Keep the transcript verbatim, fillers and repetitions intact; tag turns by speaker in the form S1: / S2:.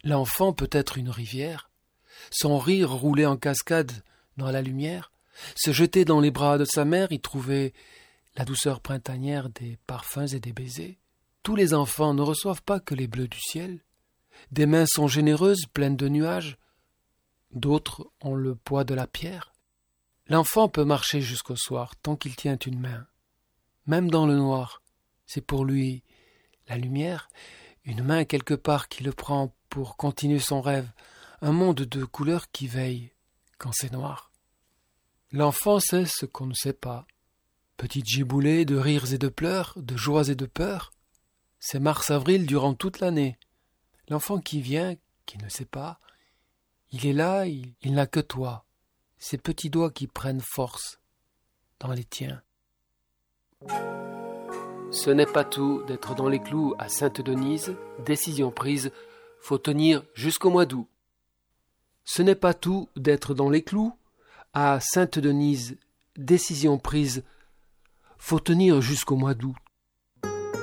S1: L'enfant peut être une rivière, son rire rouler en cascade dans la lumière, se jeter dans les bras de sa mère, y trouver la douceur printanière des parfums et des baisers. Tous les enfants ne reçoivent pas que les bleus du ciel. Des mains sont généreuses, pleines de nuages. D'autres ont le poids de la pierre. L'enfant peut marcher jusqu'au soir tant qu'il tient une main. Même dans le noir, c'est pour lui la lumière, une main quelque part qui le prend pour continuer son rêve, un monde de couleurs qui veille quand c'est noir. L'enfant sait ce qu'on ne sait pas. Petite giboulée de rires et de pleurs, de joies et de peurs, c'est mars-avril durant toute l'année. L'enfant qui vient, qui ne sait pas, il est là, il, il n'a que toi, ses petits doigts qui prennent force dans les tiens. Ce n'est pas tout d'être dans les clous à Sainte-Denise, décision prise, faut tenir jusqu'au mois d'août. Ce n'est pas tout d'être dans les clous à Sainte-Denise, décision prise, faut tenir jusqu'au mois d'août.